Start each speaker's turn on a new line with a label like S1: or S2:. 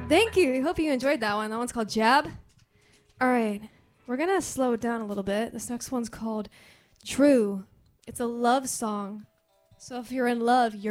S1: Thank you. I hope you enjoyed that one. That one's called Jab. All right. We're going to slow it down a little bit. This next one's called True. It's a love song. So if you're in love, you're